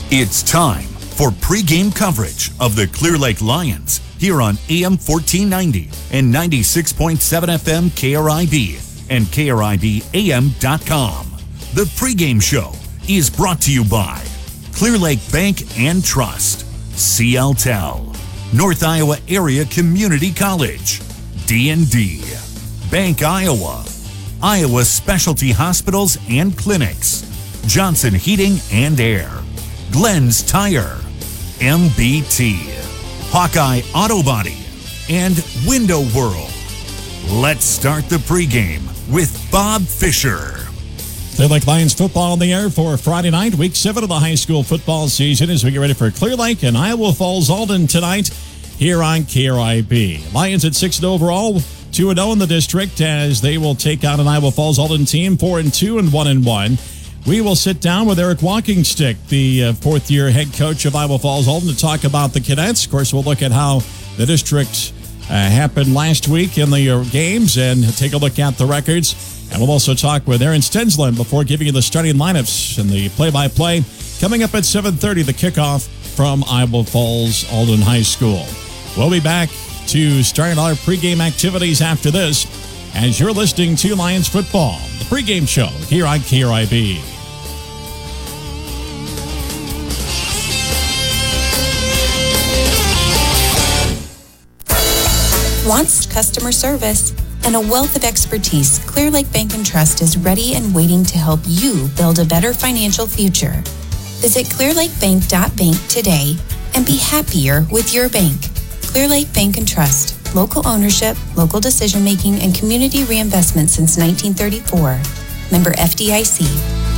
It's time for pregame coverage of the Clear Lake Lions here on AM 1490 and 96.7 FM KRIB and KRIBAM.com. The pregame show is brought to you by Clear Lake Bank and Trust, CLTEL, North Iowa Area Community College, D&D, Bank Iowa, Iowa Specialty Hospitals and Clinics, Johnson Heating and Air, Glenn's Tire, MBT, Hawkeye Auto Body, and Window World. Let's start the pregame with Bob Fisher. Clear Lake Lions football in the air for Friday night, week 7 of the high school football season as we get ready for Clear Lake and Iowa Falls Alden tonight here on KRIB. Lions at 6 overall, 2-0 in the district as they will take on an Iowa Falls Alden team 4-2 and 1-1. We will sit down with Eric Walkingstick, the fourth-year head coach of Iowa Falls Alden, to talk about the cadets. Of course, we'll look at how the district happened last week in the games and take a look at the records. And we'll also talk with Aaron Stensland before giving you the starting lineups and the play-by-play. Coming up at 7:30, the kickoff from Iowa Falls Alden High School. We'll be back to start our pregame activities after this as you're listening to Lions Football, the pregame show here on KRIB. Wants customer service and a wealth of expertise, Clear Lake Bank and Trust is ready and waiting to help you build a better financial future. Visit clearlakebank.bank today and be happier with your bank. Clear Lake Bank and Trust, local ownership, local decision-making, and community reinvestment since 1934. Member FDIC.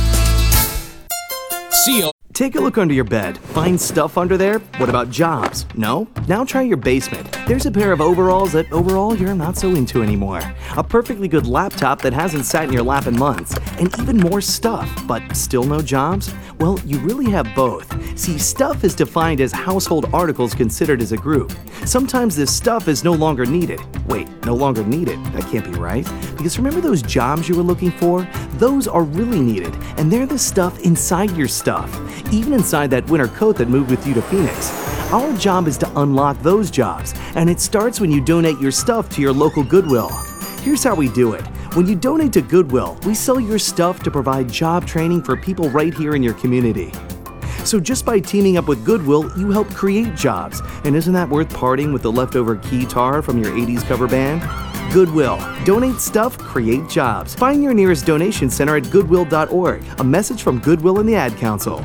Take a look under your bed. Find stuff under there? What about jobs? No? Now try your basement. There's a pair of overalls that overall you're not so into anymore. A perfectly good laptop that hasn't sat in your lap in months. And even more stuff, but still no jobs? Well, you really have both. See, stuff is defined as household articles considered as a group. Sometimes this stuff is no longer needed. Wait, no longer needed? That can't be right. Because remember those jobs you were looking for? Those are really needed, and they're the stuff inside your stuff. Even inside that winter coat that moved with you to Phoenix. Our job is to unlock those jobs, and it starts when you donate your stuff to your local Goodwill. Here's how we do it. When you donate to Goodwill, we sell your stuff to provide job training for people right here in your community. So just by teaming up with Goodwill, you help create jobs. And isn't that worth parting with the leftover keytar from your 80s cover band? Goodwill. Donate stuff, create jobs. Find your nearest donation center at goodwill.org. A message from Goodwill and the Ad Council.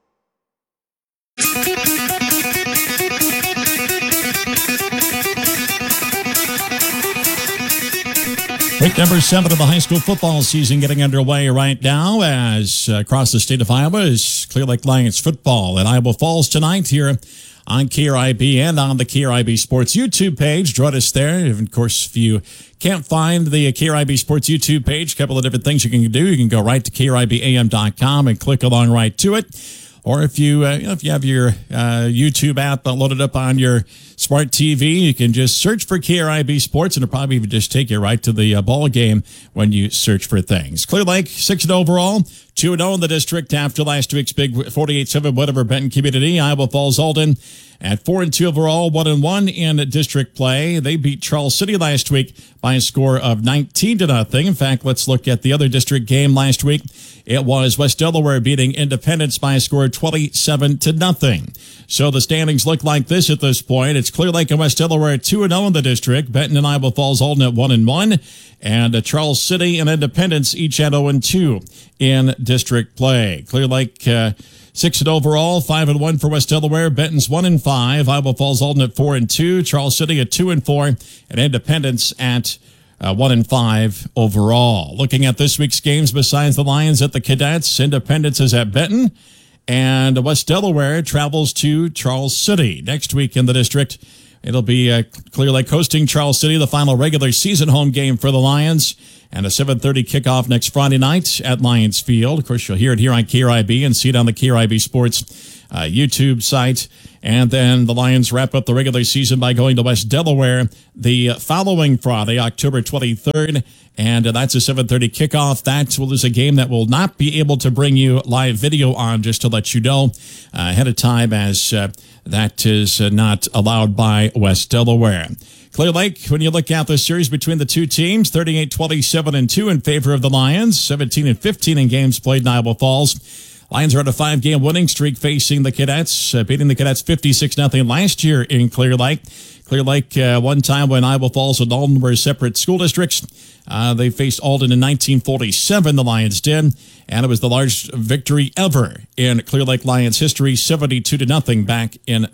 Week number 7 of the high school football season getting underway right now as across the state of Iowa is Clear Lake Lions football at Iowa Falls tonight here on KRIB and on the KRIB Sports YouTube page. Join us there. Of course, if you can't find the KRIB Sports YouTube page, a couple of different things you can do. You can go right to KRIBAM.com and click along right to it. Or if you have your YouTube app loaded up on your smart TV, you can just search for KRIB Sports, and it'll probably just take you right to the ball game when you search for things. Clear Lake, 6 overall, 2-0 in the district after last week's big 48-7 whatever Benton Community. Iowa Falls Alden at 4-2 overall, 1-1 in district play. They beat Charles City last week by a score of 19-0. In fact, let's look at the other district game last week. It was West Delaware beating Independence by a score of 27-0. So the standings look like this at this point. It's Clear Lake and West Delaware at 2-0 in the district. Benton and Iowa Falls Alden at 1-1. And Charles City and Independence each at 0-2 in district play. Clear Lake 6 overall, 5-1 for West Delaware. Benton's 1-5. Iowa Falls Alden at 4-2. Charles City at 2-4. And Independence at 1-5 overall. Looking at this week's games, besides the Lions at the Cadets, Independence is at Benton, and West Delaware travels to Charles City. Next week in the district, it'll be Clear Lake hosting Charles City, the final regular season home game for the Lions. and a 7:30 kickoff next Friday night at Lions Field. Of course, you'll hear it here on KRIB and see it on the KRIB Sports YouTube site. And then the Lions wrap up the regular season by going to West Delaware the following Friday, October 23rd. And that's a 7:30 kickoff. That is a game that will not be able to bring you live video on, just to let you know ahead of time, as that is not allowed by West Delaware. Clear Lake, when you look at the series between the two teams, 38-27-2 in favor of the Lions, 17-15 in games played in Iowa Falls. Lions are on a 5-game winning streak facing the Cadets, beating the Cadets 56-0 last year in Clear Lake. Clear Lake, one time when Iowa Falls and Alden were separate school districts, they faced Alden in 1947, the Lions did, and it was the largest victory ever in Clear Lake Lions history, 72-0 back in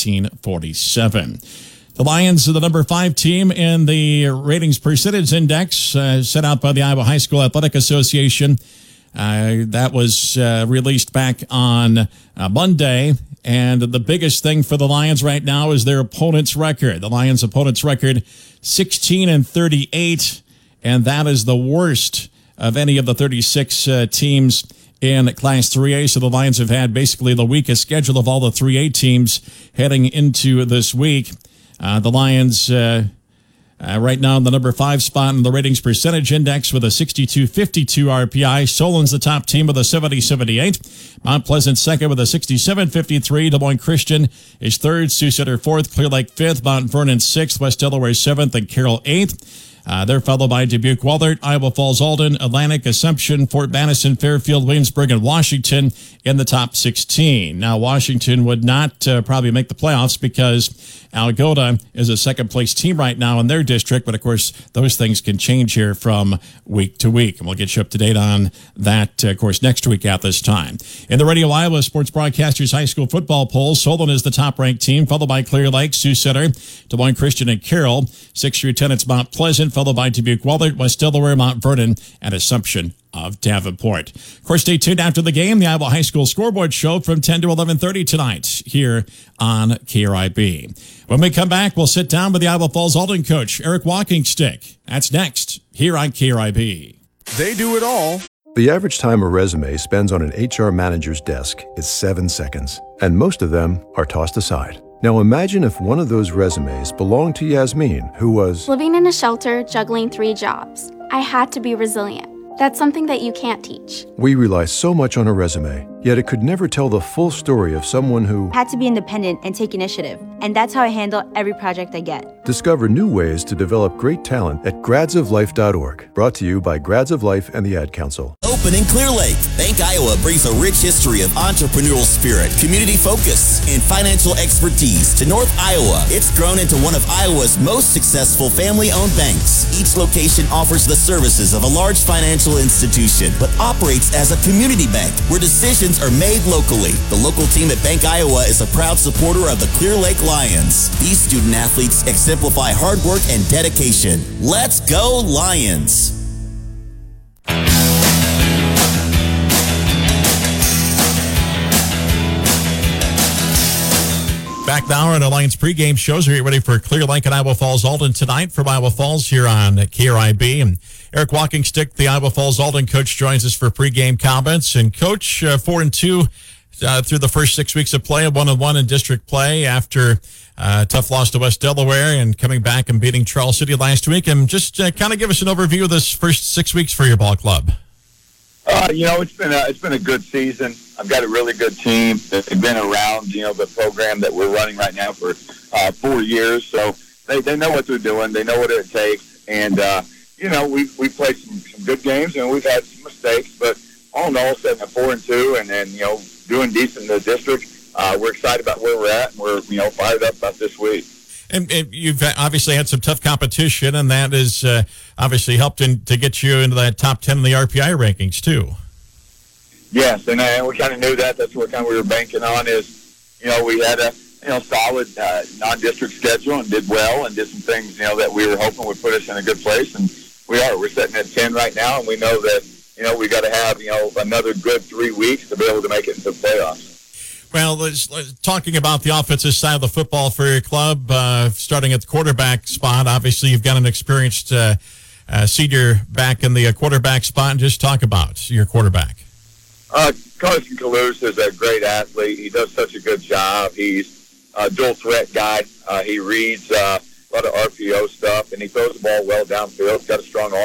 1947. The Lions are the number 5 team in the ratings percentage index set out by the Iowa High School Athletic Association. That was released back on Monday. And the biggest thing for the Lions right now is their opponent's record. The Lions' opponent's record, 16-38. And that is the worst of any of the 36 teams in Class 3A. So the Lions have had basically the weakest schedule of all the 3A teams heading into this week. The Lions right now in the number 5 spot in the ratings percentage index with a 62.52 RPI. Solon's the top team with a 70.78. Mount Pleasant second with a 67.53. Des Moines Christian is third. Sioux Center fourth. Clear Lake fifth. Mount Vernon sixth. West Delaware seventh. And Carroll eighth. They're followed by Dubuque, Wahlert, Iowa Falls, Alden, Atlantic, Assumption, Fort Madison, Fairfield, Williamsburg, and Washington in the top 16. Now, Washington would not probably make the playoffs because Algota is a second-place team right now in their district, but, of course, those things can change here from week to week, and we'll get you up to date on that, of course, next week at this time. In the Radio Iowa Sports Broadcasters High School football poll, Solon is the top-ranked team, followed by Clear Lake, Sioux Center, Des Moines Christian, and Carroll. 6 through 10, it's Mount Pleasant, followed by Dubuque, Wahlert, West Delaware, Mount Vernon, and Assumption of Davenport. Of course, stay tuned after the game, the Iowa High School Scoreboard Show from 10 to 11:30 tonight here on KRIB. When we come back, we'll sit down with the Iowa Falls Alden coach, Eric Walkingstick. That's next here on KRIB. They do it all. The average time a resume spends on an HR manager's desk is 7 seconds, and most of them are tossed aside. Now imagine if one of those resumes belonged to Yasmin, who was living in a shelter, juggling 3 jobs. I had to be resilient. That's something that you can't teach. We rely so much on a resume, yet it could never tell the full story of someone who had to be independent and take initiative. And that's how I handle every project I get. Discover new ways to develop great talent at gradsoflife.org. Brought to you by Grads of Life and the Ad Council. Open in Clear Lake, Bank Iowa brings a rich history of entrepreneurial spirit, community focus, and financial expertise to North Iowa. It's grown into one of Iowa's most successful family-owned banks. Each location offers the services of a large financial institution, but operates as a community bank where decisions are made locally. The local team at Bank Iowa is a proud supporter of the Clear Lake Lions. These student athletes exemplify hard work and dedication. Let's go Lions! Back now on the Lions pregame shows. We're getting ready for Clear Lake and Iowa Falls Alden tonight from Iowa Falls here on KRIB. And Eric Walkingstick, the Iowa Falls Alden coach, joins us for pregame comments. And Coach, 4-2 through the first 6 weeks of play, 1-1 in district play after a tough loss to West Delaware and coming back and beating Charles City last week. And just kind of give us an overview of this first 6 weeks for your ball club. It's been a good season. I've got a really good team. They've been around, the program that we're running right now for 4 years. So they know what they're doing. They know what it takes. And, we've played some good games and we've had some mistakes. But all in all, setting at 4-2 and then, doing decent in the district, we're excited about where we're at and we're, fired up about this week. And you've obviously had some tough competition, and that has obviously helped to get you into that top 10 in the RPI rankings, too. Yes, and we kind of knew that. That's what we were banking on is, we had a, solid non-district schedule and did well and did some things, that we were hoping would put us in a good place. And we're sitting at 10 right now, and we know that, we got to have, another good 3 weeks to be able to make it into the playoffs. Well, talking about the offensive side of the football for your club, starting at the quarterback spot, obviously you've got an experienced senior back in the quarterback spot, and just talk about your quarterback. Carson Kalous is a great athlete. He does such a good job. He's a dual threat guy. He reads a lot of RPO stuff, and he throws the ball well downfield. He's got a strong arm.